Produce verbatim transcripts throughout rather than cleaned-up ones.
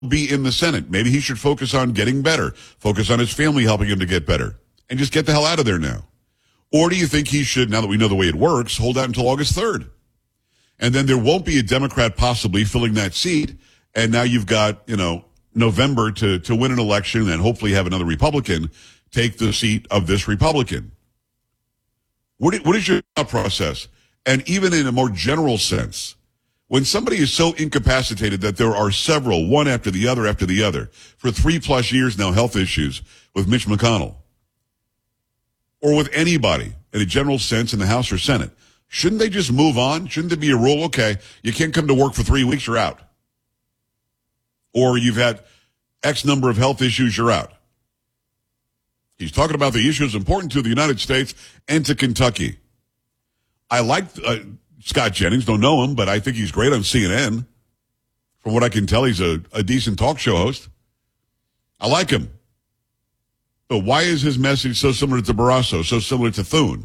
be in the Senate. Maybe he should focus on getting better, focus on his family helping him to get better, and just get the hell out of there now. Or do you think he should, now that we know the way it works, hold out until August third? And then there won't be a Democrat possibly filling that seat, and now you've got, you know, November to, to win an election and hopefully have another Republican take the seat of this Republican. What, what is your thought process? And even in a more general sense, when somebody is so incapacitated that there are several, one after the other after the other, for three plus years now, health issues with Mitch McConnell, or with anybody in a general sense in the House or Senate, shouldn't they just move on? Shouldn't there be a rule? Okay, you can't come to work for three weeks, you're out. Or you've had X number of health issues, you're out. He's talking about the issues important to the United States and to Kentucky. I like uh, Scott Jennings, don't know him, but I think he's great on C N N. From what I can tell, he's a, a decent talk show host. I like him. But why is his message so similar to Barrasso, so similar to Thune?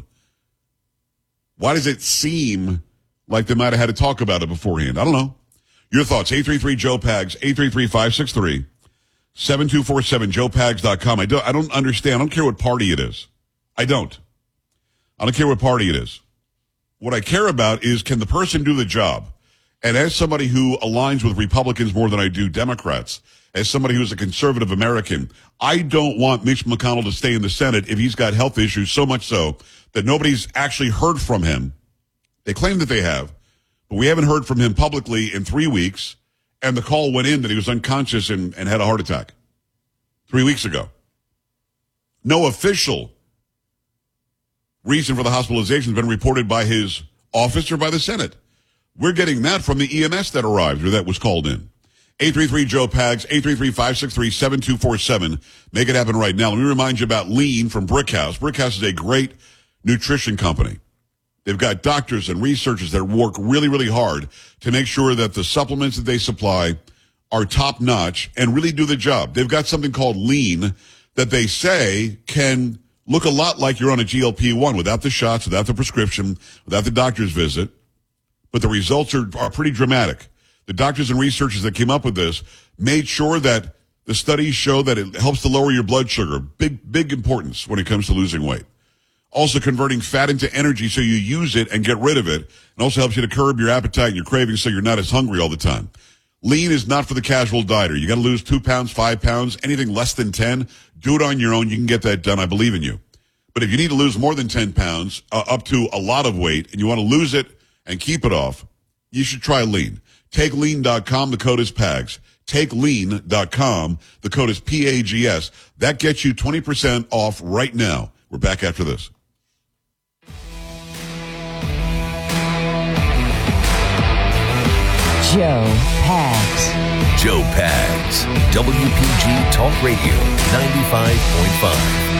Why does it seem like they might have had to talk about it beforehand? I don't know. Your thoughts, eight three three Joe Pags, eight three three, five six three, seven two four seven, joe pags dot com. I don't, I don't understand. I don't care what party it is. I don't. I don't care what party it is. What I care about is, can the person do the job? And as somebody who aligns with Republicans more than I do Democrats, as somebody who's a conservative American, I don't want Mitch McConnell to stay in the Senate if he's got health issues, so much so that nobody's actually heard from him. They claim that they have, but we haven't heard from him publicly in three weeks, and the call went in that he was unconscious and, and had a heart attack three weeks ago. No official reason for the hospitalization has been reported by his office or by the Senate. We're getting that from the E M S that arrived or that was called in. eight three three Joe Pags, eight three three, five six three, seven two four seven. Make it happen right now. Let me remind you about Lean from Brickhouse. Brickhouse is a great nutrition company. They've got doctors and researchers that work really, really hard to make sure that the supplements that they supply are top notch and really do the job. They've got something called Lean that they say can look a lot like you're on a G L P one without the shots, without the prescription, without the doctor's visit. But the results are, are pretty dramatic. The doctors and researchers that came up with this made sure that the studies show that it helps to lower your blood sugar. Big, big importance when it comes to losing weight. Also converting fat into energy so you use it and get rid of it. And also helps you to curb your appetite and your cravings so you're not as hungry all the time. Lean is not for the casual dieter. You got to lose two pounds, five pounds, anything less than ten. Do it on your own. You can get that done. I believe in you. But if you need to lose more than ten pounds, uh, up to a lot of weight, and you want to lose it and keep it off, you should try Lean. Take lean dot com. The code is PAGS. Take lean dot com. The code is P A G S. That gets you twenty percent off right now. We're back after this. Joe Pags. Joe Pags. W P G Talk Radio ninety-five point five.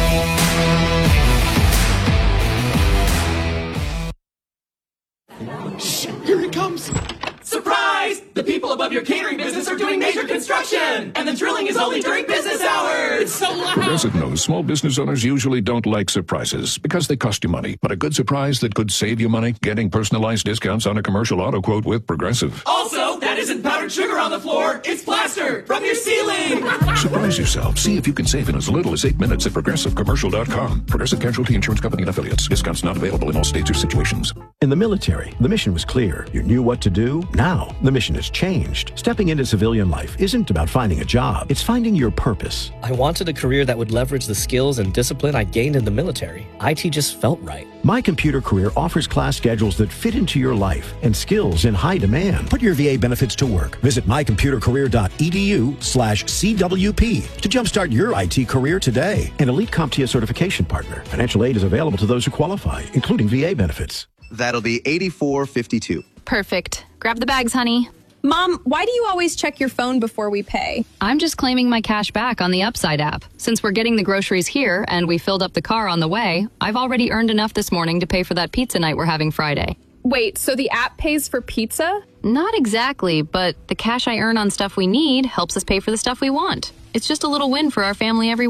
Shh, here it comes. Surprise! The people above your catering business are doing major construction, and the drilling is only during business hours. It's so loud. Progressive knows small business owners usually don't like surprises because they cost you money. But a good surprise that could save you money, getting personalized discounts on a commercial auto quote with Progressive. Also, that isn't powdered sugar on the floor. It's plaster from your ceiling. Surprise yourself. See if you can save in as little as eight minutes at progressive commercial dot com. Progressive Casualty Insurance Company and Affiliates. Discounts not available in all states or situations. In the military, the mission was clear. You knew what to do. Now, the mission has changed. Stepping into civilian life isn't about finding a job. It's finding your purpose. I wanted a career that would leverage the skills and discipline I gained in the military. I T just felt right. My Computer Career offers class schedules that fit into your life and skills in high demand. Put your V A benefits to work. Visit my computer career dot e d u slash C W P to jumpstart your I T career today. An Elite CompTIA certification partner. Financial aid is available to those who qualify, including V A benefits. That'll be eighty-four fifty-two. Perfect. Grab the bags, honey. Mom, why do you always check your phone before we pay? I'm just claiming my cash back on the Upside app. Since we're getting the groceries here and we filled up the car on the way, I've already earned enough this morning to pay for that pizza night we're having Friday. Wait, so the app pays for pizza? Not exactly, but the cash I earn on stuff we need helps us pay for the stuff we want. It's just a little win for our family every week.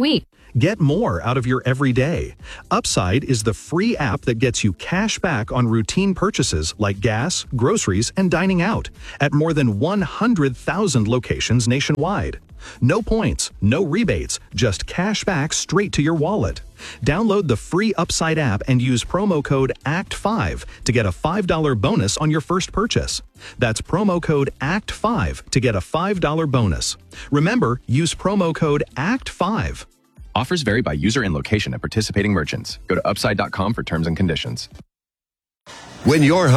Get more out of your everyday. Upside is the free app that gets you cash back on routine purchases like gas, groceries, and dining out at more than one hundred thousand locations nationwide. No points, no rebates, just cash back straight to your wallet. Download the free Upside app and use promo code A C T five to get a five dollars bonus on your first purchase. That's promo code A C T five to get a five dollars bonus. Remember, use promo code A C T five. Offers vary by user and location at participating merchants. Go to upside dot com for terms and conditions. When you're